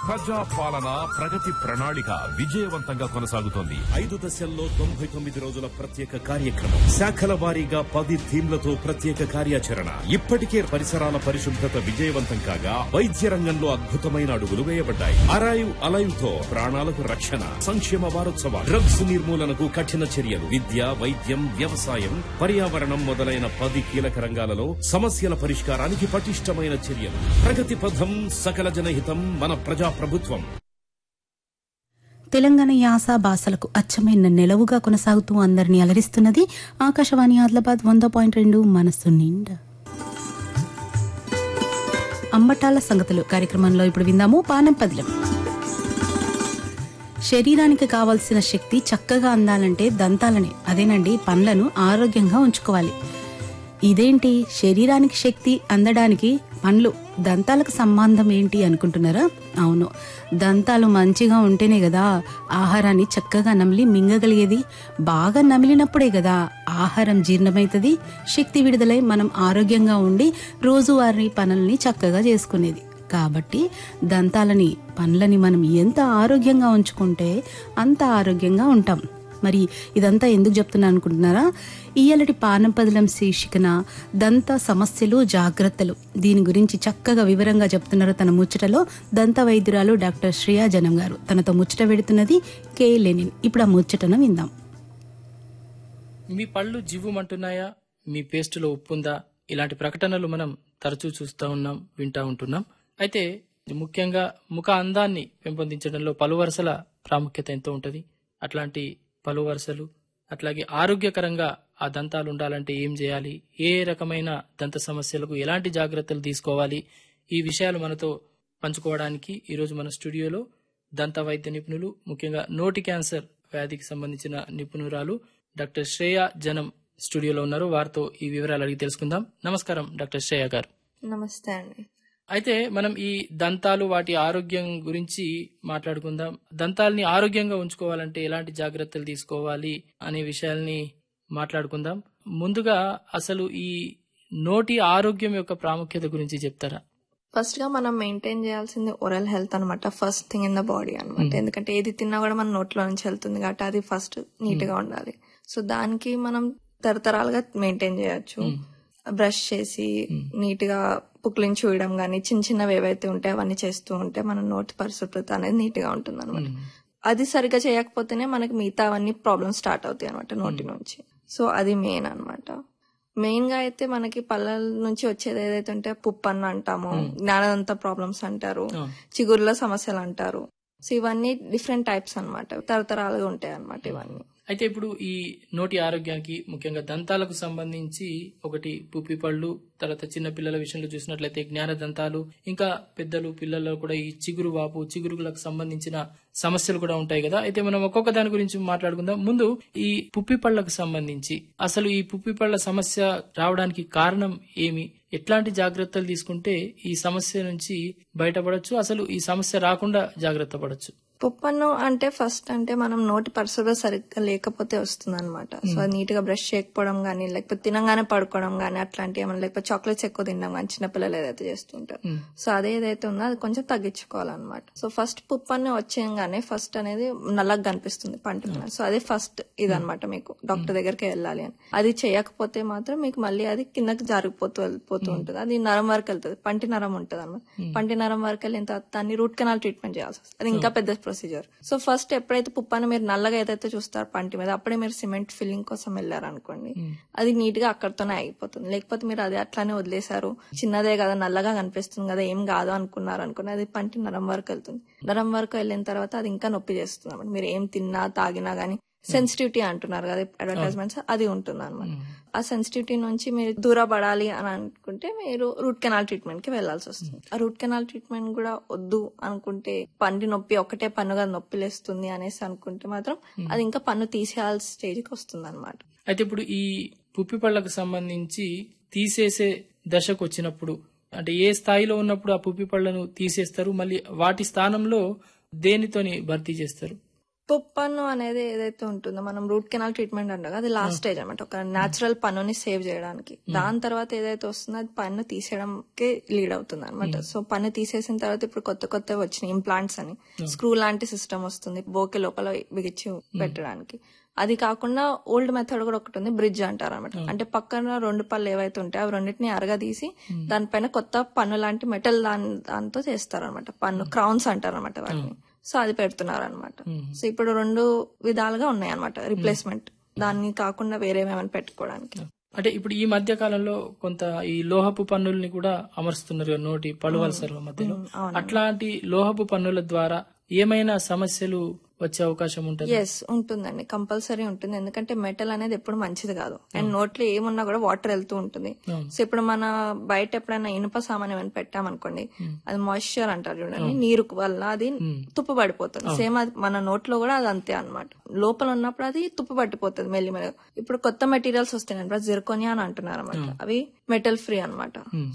ప్రజా పాలన ప్రగతి ప్రణాళిక విజయవంతంగా కొనసాగుతోంది. 5 దశల్లో 99 రోజుల ప్రత్యేక కార్యక్రమం, శాఖల వారీగా 10 థీమ్లతో ప్రత్యేక కార్యాచరణ. ఇప్పటికే పరిసరాల పరిశుభ్రత విజయవంతం కాగా వైద్య రంగంలో అద్భుతమైన అడుగులు వేయబడ్డాయి. అరైవ్ అలైవ్ తో ప్రాణాలకు రక్షణ. సంక్షేమ వారోత్సవాలు, డ్రగ్స్ నిర్మూలనకు కఠిన చర్యలు, విద్య, వైద్యం, వ్యవసాయం, పర్యావరణం మొదలైన 10 కీలక రంగాలలో సమస్యల పరిష్కారానికి పటిష్టమైన చర్యలు. ప్రగతి పథం, సకల జనహితం, మన ప్రజా ప్రభుత్వం. తెలంగాణ యాస భాషలకు అచ్చమైన నెలవుగా కొనసాగుతూ అందరినీ అలరిస్తున్నది ఆకాశవాణి ఆదిలాబాద్ 100.2 మనస్సు నిండా. అంబటాల సంగతులు కార్యక్రమంలో ఇప్పుడు విందాము పానం పదిలం. శరీరానికి కావాల్సిన శక్తి చక్కగా అందాలంటే దంతాలనే, అదేనండి పండ్లను ఆరోగ్యంగా ఉంచుకోవాలి. ఇదేంటి శరీరానికి శక్తి అందడానికి పండ్లు, దంతాలకు సంబంధం ఏంటి అనుకుంటున్నారా? అవును, దంతాలు మంచిగా ఉంటేనే కదా ఆహారాన్ని చక్కగా నమిలి మింగగలిగేది. బాగా నమిలినప్పుడే కదా ఆహారం జీర్ణమైతుంది, శక్తి విడుదలై మనం ఆరోగ్యంగా ఉండి రోజువారీ పనుల్ని చక్కగా చేసుకునేది. కాబట్టి దంతాలని, పండ్లని మనం ఎంత ఆరోగ్యంగా ఉంచుకుంటే అంత ఆరోగ్యంగా ఉంటాం. మరి ఇదంతా ఎందుకు చెప్తున్నా అనుకుంటున్నారా? ఇయ్యాలటి పానం పదిలం శీర్షికన దంత సమస్యలు, జాగ్రత్తలు, దీని గురించి చక్కగా వివరంగా చెప్తున్నారు తన ముచ్చటలో దంత వైద్యురాలు డాక్టర్ శ్రేయా జనం గారు. తనతో ముచ్చట పెడుతున్నది కే లెనిన్. ఇప్పుడు ఆ ముచ్చటను విందాం. మీ పళ్ళు జివ్వుమంటున్నాయా, మీ పేస్టులో ఉప్పుందా, ఇలాంటి ప్రకటనలు మనం తరచూ చూస్తూ ఉన్నాం, వింటూ ఉంటున్నాం. అయితే ముఖ్యంగా ముఖ అందాన్ని పెంపొందించడంలో పలు వరుసల ప్రాముఖ్యత ఎంతో ఉంటుంది. అట్లాంటి పలు వరుసలు, అట్లాగే ఆరోగ్యకరంగా ఆ దంతాలు ఉండాలంటే ఏం చేయాలి, ఏ రకమైన దంత సమస్యలకు ఎలాంటి జాగ్రత్తలు తీసుకోవాలి, ఈ విషయాలు మనతో పంచుకోవడానికి ఈరోజు మన స్టూడియోలో దంత వైద్య నిపుణులు, ముఖ్యంగా నోటి క్యాన్సర్ వ్యాధికి సంబంధించిన నిపుణురాలు డాక్టర్ శ్రేయా జనం స్టూడియోలో ఉన్నారు. వారితో ఈ వివరాలు అడిగి తెలుసుకుందాం. నమస్కారం డాక్టర్ శ్రేయా గారు. నమస్తే అండి. అయితే మనం ఈ దంతాలు, వాటి ఆరోగ్యం గురించి మాట్లాడుకుందాం. దంతాలని ఆరోగ్యంగా ఉంచుకోవాలంటే ఎలాంటి జాగ్రత్తలు తీసుకోవాలి అనే విషయాల్ని మాట్లాడుకుందాం. ముందుగా అసలు ఈ నోటి ఆరోగ్యం యొక్క ప్రాముఖ్యత గురించి చెప్తారా? ఫస్ట్ గా మనం మెయింటైన్ చేయాల్సింది ఓరల్ హెల్త్ అనమాట. First thing in the body అనమాట. ఎందుకంటే ఏది తిన్నా కూడా మన నోట్లో నుంచి వెళ్తుంది కాబట్టి అది ఫస్ట్ నీట్ గా ఉండాలి. సో దానికి మనం తరతరాలుగా మెయింటైన్ చేయొచ్చు. బ్రష్ చేసి నీట్ గా పుక్లిని చూడడం గానీ, చిన్న చిన్నవి ఏవైతే ఉంటాయో అవన్నీ చేస్తూ ఉంటే మన నోటి పరిశుభ్రత అనేది నీట్ గా ఉంటుంది అనమాట. అది సరిగా చేయకపోతేనే మనకి మిగతా అవన్నీ ప్రాబ్లమ్స్ స్టార్ట్ అవుతాయి అనమాట నోటి నుంచి. సో అది మెయిన్ అనమాట. మెయిన్ గా అయితే మనకి పళ్ళ నుంచి వచ్చేది ఏదైతే ఉంటే పుప్పన్న అంటాము, జ్ఞానదంత ప్రాబ్లమ్స్ అంటారు, చిగుర్ల సమస్యలు అంటారు. సో ఇవన్నీ డిఫరెంట్ టైప్స్ అనమాట, తరతరాలుగా ఉంటాయి అనమాట ఇవన్నీ. అయితే ఇప్పుడు ఈ నోటి ఆరోగ్యానికి ముఖ్యంగా దంతాలకు సంబంధించి ఒకటి పుప్పి పళ్ళు, తర్వాత చిన్న పిల్లల విషయంలో చూసినట్లయితే జ్ఞాన దంతాలు, ఇంకా పెద్దలు పిల్లల్లో కూడా ఈ చిగురు వాపు, చిగురులకు సంబంధించిన సమస్యలు కూడా ఉంటాయి కదా. అయితే మనం ఒక్కొక్క దాని గురించి మాట్లాడుకుందాం. ముందు ఈ పుప్పి పళ్ళకు సంబంధించి అసలు ఈ పుప్పి పళ్ళ సమస్య రావడానికి కారణం ఏమి, ఎట్లాంటి జాగ్రత్తలు తీసుకుంటే ఈ సమస్య నుంచి బయటపడచ్చు, అసలు ఈ సమస్య రాకుండా జాగ్రత్త పడచ్చు? పుప్పన్ను అంటే ఫస్ట్ అంటే మనం నోటి పరిశుభ్రత సరిగ్గా లేకపోతే వస్తుంది అనమాట. సో అది నీట్ గా బ్రష్ చేయకపోవడం గానీ, లేకపోతే తినగానే పడుకోవడం గానీ, అట్లాంటి ఏమైనా, లేకపోతే చాక్లెట్స్ ఎక్కువ తినడం కానీ చిన్నపిల్లలు ఏదైతే చేస్తుంటారు. సో అదేదైతే ఉందో అది కొంచెం తగ్గించుకోవాలన్నమాట. సో ఫస్ట్ పుప్పన్ను వచ్చేయంగానే ఫస్ట్ అనేది నల్లగా కనిపిస్తుంది పంటి మీద. సో అదే ఫస్ట్ ఇదనమాట, మీకు డాక్టర్ దగ్గరికి వెళ్ళాలి అని. అది చేయకపోతే మాత్రం మీకు మళ్ళీ అది కిందకి జారిపోతూ వెళ్ళిపోతూ ఉంటుంది. అది నరం వరకు వెళ్తుంది, పంటి నరం ఉంటుంది అనమాట. పంటి నరం వరకు వెళ్ళిన తర్వాత దాన్ని రూట్ కెనాల్ ట్రీట్మెంట్ చేయాల్సి వస్తుంది. అది ఇంకా పెద్ద ప్రొసీజర్. సో ఫస్ట్ ఎప్పుడైతే పుప్పాన్ని మీరు నల్లగా ఏదైతే చూస్తారు పంటి మీద, అప్పుడే మీరు సిమెంట్ ఫిల్లింగ్ కోసం వెళ్ళారనుకోండి, అది నీట్ గా అక్కడతోనే అయిపోతుంది. లేకపోతే మీరు అది అట్లానే వదిలేశారు, చిన్నదే కదా నల్లగా కనిపిస్తుంది కదా ఏం కాదు అనుకున్నారు అనుకోండి, అది పంటి నరం వరకు వెళ్తుంది. నరం వరకు వెళ్ళిన తర్వాత అది ఇంకా నొప్పి చేస్తుంది అన్నమాట. మీరు ఏం తిన్నా తాగినా గానీ సెన్సిటివిటీ అంటున్నారు కదా అడ్వర్టైజ్మెంట్స్, అది ఉంటుంది అనమాట. ఆ సెన్సిటివిటీ నుంచి మీరు దూరపడాలి అని అనుకుంటే మీరు రూట్ కెనాల్ ట్రీట్మెంట్ కి వెళ్లాల్సి వస్తుంది. ఆ రూట్ కెనాల్ ట్రీట్మెంట్ కూడా వద్దు అనుకుంటే, పంటి నొప్పి ఒకటే పన్నుగా నొప్పి లేస్తుంది అనేసి అనుకుంటే మాత్రం అది ఇంకా పన్ను తీసేయాల్సిన స్టేజ్కి వస్తుంది అనమాట. అయితే ఇప్పుడు ఈ పుప్పి పళ్ళకు సంబంధించి తీసేసే దశకు వచ్చినప్పుడు అంటే ఏ స్థాయిలో ఉన్నప్పుడు ఆ పుప్పి పళ్ళను తీసేస్తారు, మళ్ళీ వాటి స్థానంలో దేనితోని భర్తీ చేస్తారు? పుప్ప పన్ను అనేది ఏదైతే ఉంటుందో మనం రూట్ కెనాల్ ట్రీట్మెంట్ అంటాం, అది లాస్ట్ స్టేజ్ అనమాట, ఒక న్యాచురల్ పన్నుని సేవ్ చేయడానికి. దాని తర్వాత ఏదైతే వస్తుందో అది పన్ను తీసేయడానికి లీడ్ అవుతుంది అనమాట. సో పన్ను తీసేసిన తర్వాత ఇప్పుడు కొత్త వచ్చినాయి ఇంప్లాంట్స్ అని, స్క్రూ లాంటి సిస్టమ్ వస్తుంది బోకే లోపల బిగించి పెట్టడానికి. అది కాకుండా ఓల్డ్ మెథడ్ కూడా ఒకటి ఉంది, బ్రిడ్జ్ అంటారు అనమాట. అంటే పక్కన 2 పళ్ళు ఏవైతే ఉంటాయో అవి రెండింటిని అరగదీసి దానిపైన కొత్త పన్ను లాంటి మెటల్ దాంతో చేస్తారు అనమాట. పన్ను క్రౌన్స్ అంటారు అనమాట వాటిని. సో అది పెడుతున్నారు అనమాట. సో ఇప్పుడు 2 విధాలుగా ఉన్నాయి అనమాట రిప్లేస్మెంట్, దాన్ని కాకుండా వేరేమేమైనా పెట్టుకోవడానికి. అంటే ఇప్పుడు ఈ మధ్య కాలంలో కొంత ఈ లోహపు పన్నుల్ని కూడా అమరుస్తున్నారు నోటి పలువలసల మధ్యలో. అట్లాంటి లోహపు పన్నుల ద్వారా ఏమైనా సమస్యలు వచ్చే అవకాశం ఉంటుంది? ఎస్, ఉంటుందండి, కంపల్సరీ ఉంటుంది. ఎందుకంటే మెటల్ అనేది ఎప్పుడు మంచిది కాదు, అండ్ నోట్లో ఏమున్నా కూడా వాటర్ వెళ్తూ ఉంటుంది. సో ఇప్పుడు మన బయట ఎప్పుడైనా ఇనుప సామాన్ ఏమైనా పెట్టామనుకోండి, అది మాయిశ్చర్ అంటారు చూడండి, నీరు వల్ల అది తుప్పు పడిపోతుంది. సేమ్ అది మన నోట్లో కూడా అది అంతే అనమాట. లోపల ఉన్నప్పుడు అది తుప్పు పట్టిపోతుంది మెల్లిమెల్లిగా. ఇప్పుడు కొత్త మెటీరియల్స్ వస్తాయి, జిర్కోనియా అని అంటున్నారు అనమాట, అవి మెటల్ ఫ్రీ అనమాట.